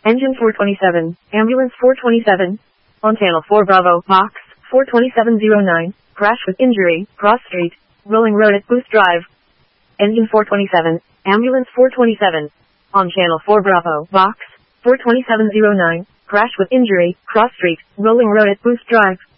Engine 427, Ambulance 427. On Channel 4 Bravo, Box 42709. Crash with injury, Cross Street, Rolling Road at Booth Drive. Engine 427, Ambulance 427. On Channel 4 Bravo, Box 42709. Crash with injury, Cross Street, Rolling Road at Booth Drive.